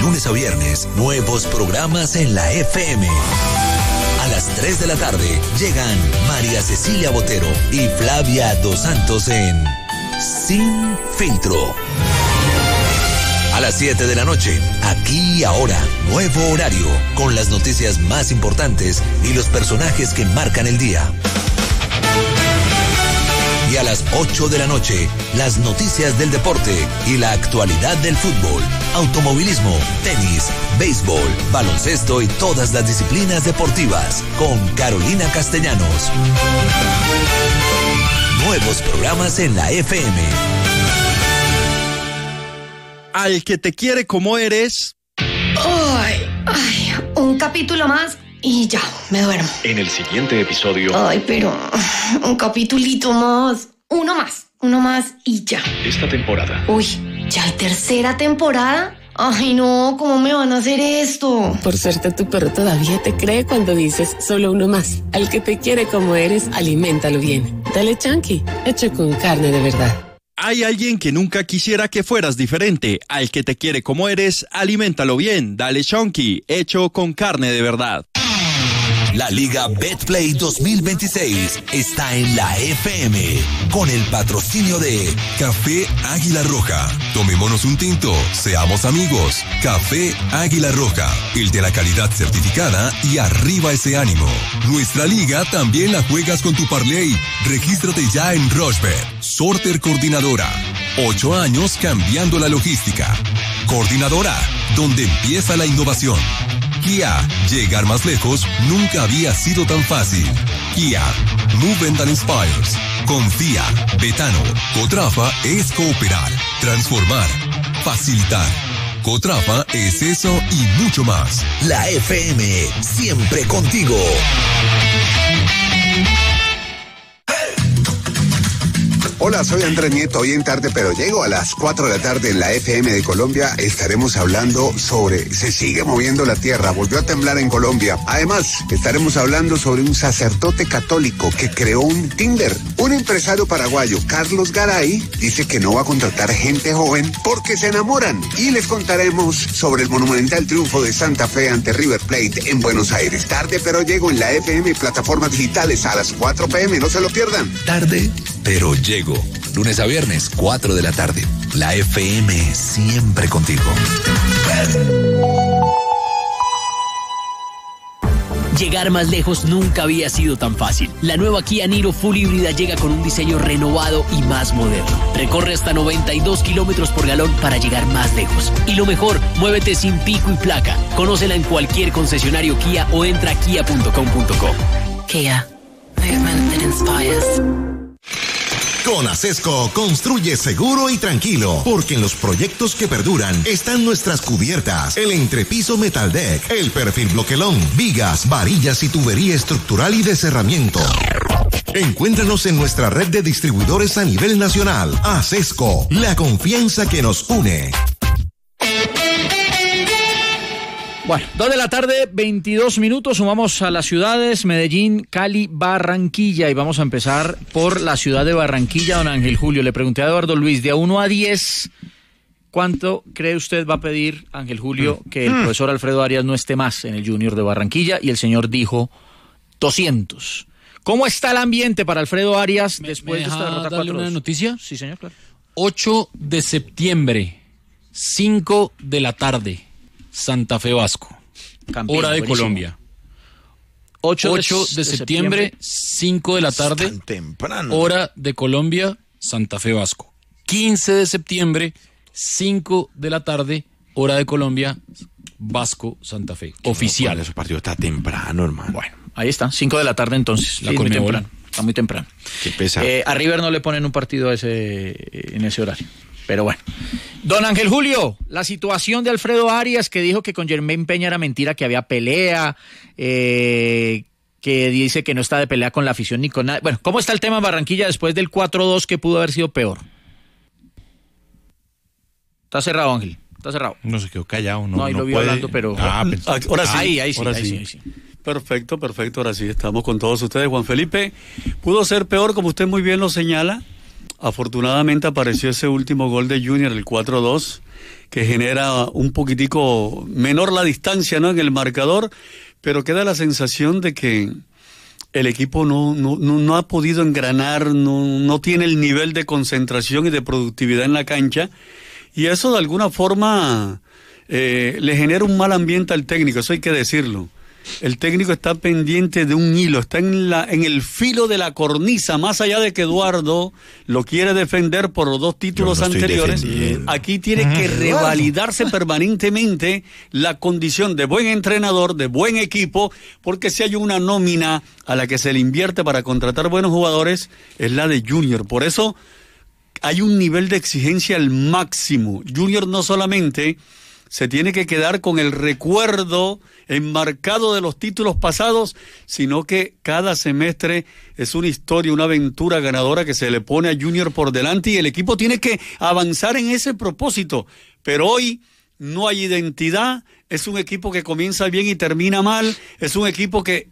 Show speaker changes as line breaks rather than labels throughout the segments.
lunes a viernes, nuevos programas en la FM. A las 3 de la tarde llegan María Cecilia Botero y Flavia Dos Santos en Sin Filtro. A las 7 de la noche, Aquí y Ahora, nuevo horario, con las noticias más importantes y los personajes que marcan el día. Y a las 8 de la noche, las noticias del deporte y la actualidad del fútbol, automovilismo, tenis, béisbol, baloncesto y todas las disciplinas deportivas, con Carolina Castellanos. Nuevos programas en la FM.
Al que te quiere como eres.
Ay, un capítulo más y ya, me duermo.
En el siguiente episodio.
Ay, pero un capitulito más. Uno más y ya.
Esta temporada.
Uy, ¿ya hay tercera temporada? Ay, no, ¿cómo me van a hacer esto?
Por suerte tu perro todavía te cree cuando dices solo uno más. Al que te quiere como eres, aliméntalo bien. Dale Chunky, hecho con carne de verdad.
Hay alguien que nunca quisiera que fueras diferente. Al que te quiere como eres, aliméntalo bien. Dale Chunky, hecho con carne de verdad.
La Liga Betplay 2026 está en la FM con el patrocinio de Café Águila Roja. Tomémonos un tinto, seamos amigos. Café Águila Roja, el de la calidad certificada y arriba ese ánimo. Nuestra liga también la juegas con tu parlay. Regístrate ya en Rochebet. Sorter Coordinadora. 8 años cambiando la logística. Coordinadora, donde empieza la innovación. Kia, llegar más lejos nunca había sido tan fácil. Kia, Move and Inspires. Confía, Betano, Cotrafa es cooperar, transformar, facilitar. Cotrafa es eso y mucho más. La FM, siempre contigo.
Hola, soy Andrés Nieto. Hoy en Tarde Pero Llego a las 4 de la tarde en la FM de Colombia estaremos hablando sobre se sigue moviendo la tierra, volvió a temblar en Colombia. Además, estaremos hablando sobre un sacerdote católico que creó un Tinder. Un empresario paraguayo, Carlos Garay, dice que no va a contratar gente joven porque se enamoran. Y les contaremos sobre el monumental triunfo de Santa Fe ante River Plate en Buenos Aires. Tarde Pero Llego en la FM y plataformas digitales a las 4 p.m. No se lo pierdan.
Tarde Pero Llego. Lunes a viernes, 4 de la tarde. La FM siempre contigo.
Llegar más lejos nunca había sido tan fácil. La nueva Kia Niro Full híbrida llega con un diseño renovado y más moderno. Recorre hasta 92 kilómetros por galón para llegar más lejos. Y lo mejor, muévete sin pico y placa. Conócela en cualquier concesionario Kia o entra a kia.com.co.
Kia, movement that inspires.
Con Acesco, construye seguro y tranquilo, porque en los proyectos que perduran están nuestras cubiertas, el entrepiso Metal Deck, el perfil bloquelón, vigas, varillas y tubería estructural y de cerramiento. Encuéntranos en nuestra red de distribuidores a nivel nacional. Acesco, la confianza que nos une.
Bueno, 2 de la tarde, 22 minutos, sumamos a las ciudades Medellín, Cali, Barranquilla y vamos a empezar por la ciudad de Barranquilla, don Ángel Julio. Le pregunté a Eduardo Luis, de 1 a 10, ¿cuánto cree usted va a pedir, Ángel Julio, que el profesor Alfredo Arias no esté más en el Junior de Barranquilla? Y el señor dijo 200. ¿Cómo está el ambiente para Alfredo Arias después de esta derrota 4-2?
¿Darle una noticia?
Sí, señor, claro.
8 de septiembre, 5 de la tarde. Santa Fe Vasco,
Campeón,
hora de
buenísimo.
Colombia.
8
de septiembre, 5 de la tarde,
tan temprano.
Hora de Colombia, Santa Fe Vasco. 15 de septiembre, 5 de la tarde, hora de Colombia, Vasco, Santa Fe. Oficial.
Ese partido está temprano, hermano.
Bueno, ahí está, 5 de la tarde entonces.
La
Sí, muy
Conmebol.
temprano, está muy temprano.
Qué pesa.
A River no le ponen un partido en ese horario. Pero bueno. Don Ángel Julio, la situación de Alfredo Arias, que dijo que con Germain Peña era mentira, que había pelea, que dice que no está de pelea con la afición ni con nada. Bueno, ¿cómo está el tema en Barranquilla después del 4-2 que pudo haber sido peor? Está cerrado, Ángel, está cerrado.
No se quedó callado,
No, ahí lo vi hablando, pero...
Ahora sí.
Ahí sí.
Perfecto, ahora sí, estamos con todos ustedes. Juan Felipe, pudo ser peor, como usted muy bien lo señala. Afortunadamente apareció ese último gol de Junior, el 4-2, que genera un poquitico menor la distancia, ¿no?, en el marcador, pero queda la sensación de que el equipo no ha podido engranar, no tiene el nivel de concentración y de productividad en la cancha, y eso de alguna forma le genera un mal ambiente al técnico, eso hay que decirlo. El técnico está pendiente de un hilo, está en el filo de la cornisa, más allá de que Eduardo lo quiere defender por los 2 títulos anteriores. Aquí tiene que revalidarse permanentemente la condición de buen entrenador, de buen equipo, porque si hay una nómina a la que se le invierte para contratar buenos jugadores, es la de Junior. Por eso hay un nivel de exigencia al máximo. Junior no solamente se tiene que quedar con el recuerdo enmarcado de los títulos pasados, sino que cada semestre es una historia, una aventura ganadora que se le pone a Junior por delante, y el equipo tiene que avanzar en ese propósito. Pero hoy no hay identidad, es un equipo que comienza bien y termina mal, es un equipo que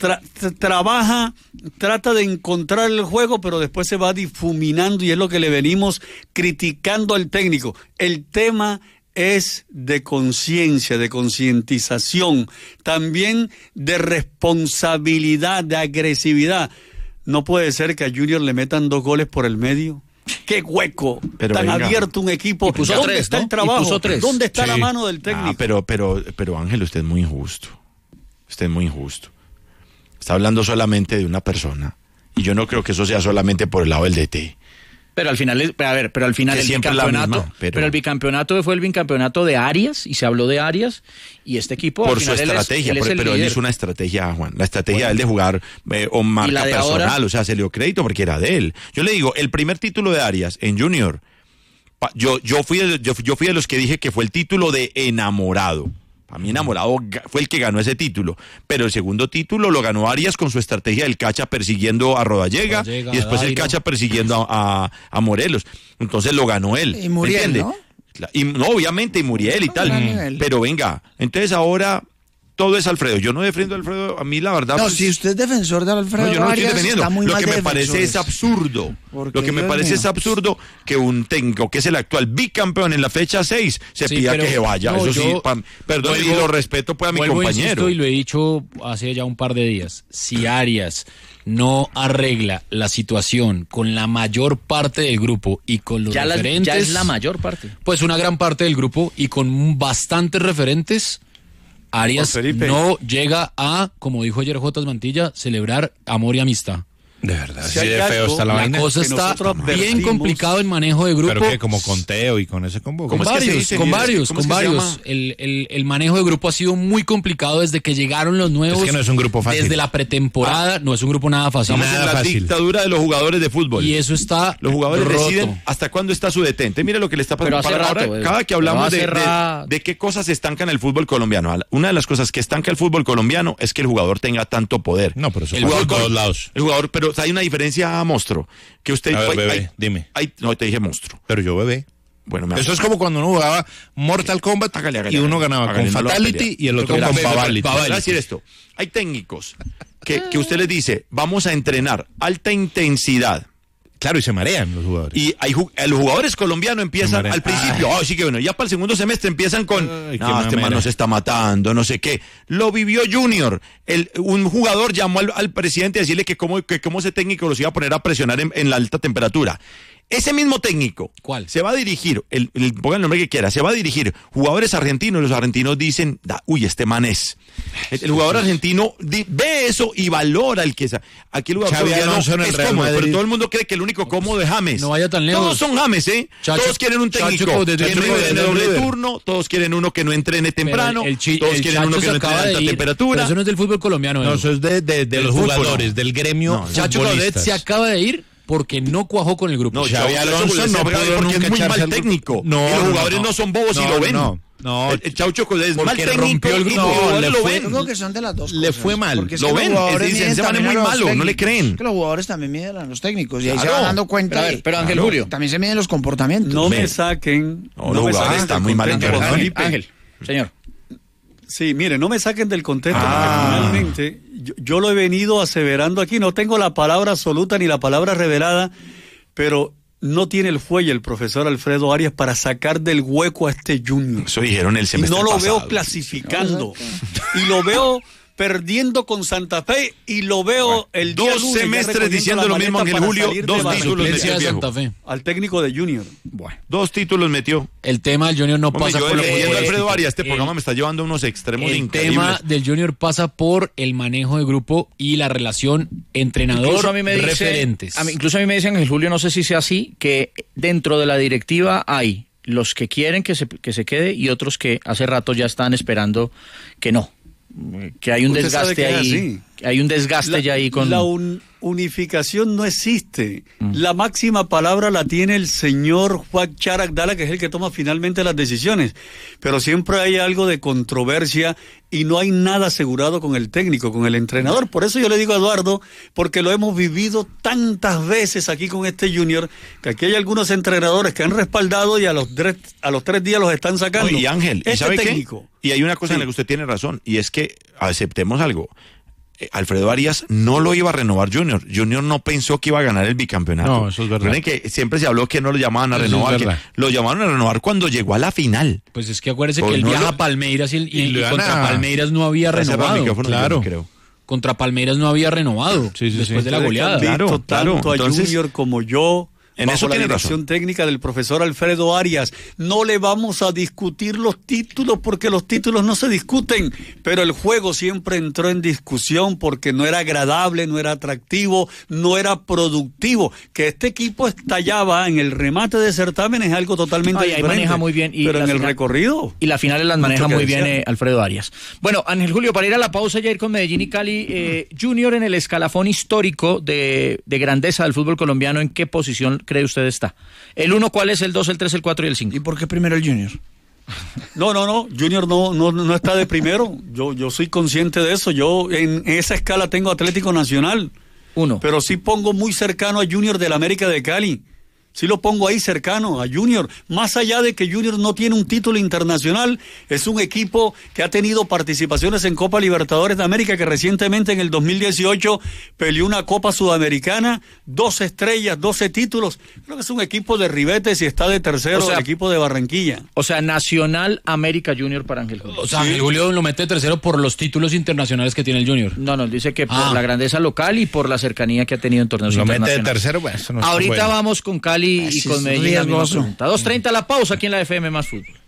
trabaja, trata de encontrar el juego, pero después se va difuminando, y es lo que le venimos criticando al técnico. El tema es de conciencia, de concientización, también de responsabilidad, de agresividad. No puede ser que a Junior le metan 2 goles por el medio. ¡Qué hueco! Pero tan abierto un equipo. ¿Dónde está el trabajo? ¿Dónde está la mano del técnico?
Pero Ángel, usted es muy injusto. Usted es muy injusto. Está hablando solamente de una persona. Y yo no creo que eso sea solamente por el lado del DT.
Pero al final, el bicampeonato, pero el bicampeonato fue el bicampeonato de Arias, y se habló de Arias, y este equipo
por su estrategia, pero él hizo una estrategia, Juan, la estrategia de él de jugar o marca personal, ahora, o sea, se le dio crédito porque era de él. Yo le digo, el primer título de Arias en Junior, yo fui de los que dije que fue el título de enamorado. A mí enamorado fue el que ganó ese título, pero el segundo título lo ganó Arias con su estrategia del Cacha persiguiendo a Rodallega y después el Cacha persiguiendo a Morelos. Entonces lo ganó él.
Y Muriel, ¿no?
Y, no, obviamente, y Muriel y tal. Pero venga, entonces ahora todo es Alfredo. Yo no defiendo a Alfredo, a mí la verdad.
No, si usted es defensor de Alfredo,
yo no
Arias,
estoy defendiendo.
está muy
Lo
mal
que me parece es absurdo. Lo que me parece es absurdo que un técnico que es el actual bicampeón en la fecha 6 se pida que se vaya. No, eso sí, perdón, y lo respeto pues a mi compañero.
Insisto, y lo he dicho hace ya un par de días. Si Arias no arregla la situación con la mayor parte del grupo y con los referentes,
ya es la mayor parte.
Pues una gran parte del grupo y con bastantes referentes, Arias no llega a, como dijo ayer Jotas Mantilla, celebrar amor y amistad.
De verdad,
si de feo está la vaina. La cosa está bien complicado el manejo de grupo.
Pero que como con Teo y con ese combo.
Con varios. El manejo de grupo ha sido muy complicado desde que llegaron los nuevos.
Es que no es un grupo fácil.
Desde la pretemporada no es un grupo nada fácil.
Estamos en la dictadura de los jugadores de fútbol.
Y eso está
Los jugadores
roto.
deciden hasta cuándo está su detente. Mire lo que le está pasando. Cada que hablamos de qué cosas estancan el fútbol colombiano. Una de las cosas que estanca el fútbol colombiano es que el jugador tenga tanto poder.
No, pero eso
pasa
en todos lados.
El jugador, pero hay una diferencia, monstruo, que usted...
A ver, bebé, dime.
No, te dije monstruo.
Pero yo bebé.
Bueno,
eso es como cuando uno jugaba Mortal Kombat y uno ganaba con Fatality y el otro con Babality.
Voy a decir esto. Hay técnicos que usted les dice, vamos a entrenar alta intensidad.
Claro, y se marean los jugadores.
Y los jugadores colombianos empiezan al principio, sí que bueno, ya para el segundo semestre empiezan con, este man nos está matando, no sé qué. Lo vivió Junior. Un jugador llamó al presidente a decirle que cómo ese técnico los iba a poner a presionar en la alta temperatura. Ese mismo técnico,
¿cuál?
Se va a dirigir, ponga el nombre que quiera, se va a dirigir jugadores argentinos, los argentinos dicen, este man es. El jugador argentino ve eso y valora el que es. Aquí el jugador colombiano es cómodo, pero todo el mundo cree que el único cómodo es James.
No vaya tan lejos.
Todos son James, todos quieren un técnico que no entrene doble turno, todos quieren uno que no entrene temprano, todos quieren uno que no entrene alta temperatura.
Pero eso no es del fútbol colombiano.
No, eso es de los jugadores, del gremio.
Chacho Claudet se acaba de ir porque no cuajó con el grupo.
No, Xavi Alonso no pudo porque es muy mal técnico. Y los jugadores no son bobos y lo ven.
No,
el Chaucho es mal técnico.
Rompió el grupo.
Yo creo que son de las dos cosas.
Le fue mal.
Lo ven. Dicen, ese man es muy malo, no le creen.
Es que los jugadores también miden a los técnicos y ahí se van dando cuenta.
Pero Ángel Julio.
También se miden los comportamientos.
No me saquen.
No, los jugadores están muy mal internados.
Ángel, señor.
Sí, mire, no me saquen del contexto, porque finalmente yo lo he venido aseverando aquí, no tengo la palabra absoluta ni la palabra revelada, pero no tiene el fuelle el profesor Alfredo Arias para sacar del hueco a este Junior.
Eso dijeron el semestre
pasado. Y no lo
pasado.
veo clasificando. Y lo veo perdiendo con Santa Fe y lo veo el día
2 semestres diciendo lo mismo, Ángel Julio. 2 títulos metió
Santa Fe.
Al técnico de Junior.
Bueno, 2 títulos metió.
El tema del Junior no pasa por
leyendo Alfredo Arias, este programa me está llevando a unos extremos increíbles.
El tema del Junior pasa por el manejo de grupo y la relación entrenador-referentes.
Incluso a mí me dicen, Ángel Julio, no sé si sea así, que dentro de la directiva hay los que quieren que se quede y otros que hace rato ya están esperando que no. Que hay un desgaste ahí, hay un desgaste ya ahí con...
La unificación no existe. La máxima palabra la tiene el señor Juan Charagdala, que es el que toma finalmente las decisiones. Pero siempre hay algo de controversia y no hay nada asegurado con el técnico, con el entrenador. Por eso yo le digo a Eduardo, porque lo hemos vivido tantas veces aquí con este Junior, que aquí hay algunos entrenadores que han respaldado y a los 3 días los están sacando.
Y Ángel, ¿y sabe
técnico?
¿Qué? Y hay una cosa en la que usted tiene razón, y es que aceptemos algo. Alfredo Arias no lo iba a renovar Junior. Junior no pensó que iba a ganar el bicampeonato.
No, eso es verdad.
Recuerden que siempre se habló que no lo llamaban a renovar. Que lo llamaron a renovar cuando llegó a la final.
Pues es que acuérdese que él viaja a Palmeiras y contra Palmeiras no había renovado.
Claro. Creo.
Contra Palmeiras no había renovado después de la goleada.
Claro. A Junior como yo.
En
bajo
eso
la
tiene
dirección
razón.
técnica del profesor Alfredo Arias. No le vamos a discutir los títulos porque los títulos no se discuten, pero el juego siempre entró en discusión porque no era agradable, no era atractivo, no era productivo. Que este equipo estallaba en el remate de certámenes es algo totalmente diferente.
Ahí maneja muy bien.
Pero en el recorrido.
Y las finales las maneja muy bien Alfredo Arias. Bueno, Ángel Julio, para ir a la pausa ya ir con Medellín y Cali, Junior en el escalafón histórico de grandeza del fútbol colombiano, ¿en qué posición cree usted está? ¿El 1 cuál es? ¿El 2, el 3, el 4 y el 5?
¿Y por qué primero el Junior?
No, Junior no está de primero. Yo soy consciente de eso. Yo en esa escala tengo Atlético Nacional.
1.
Pero sí pongo muy cercano a Junior del América de Cali. Sí lo pongo ahí cercano a Junior. Más allá de que Junior no tiene un título internacional, es un equipo que ha tenido participaciones en Copa Libertadores de América, que recientemente en el 2018 peleó una Copa Sudamericana, 12 estrellas, 12 títulos. Creo que es un equipo de ribetes y está de tercero el equipo de Barranquilla.
O sea, Nacional América Junior para Ángel Julio.
O sea, Ángel Julio lo mete de tercero por los títulos internacionales que tiene el Junior.
No, dice que por la grandeza local y por la cercanía que ha tenido en torneos internacionales.
Lo mete de tercero, bueno, eso no
Ahorita
bueno.
vamos con Cali y con Medellín. 2:30 la pausa aquí en la FM Más Fútbol.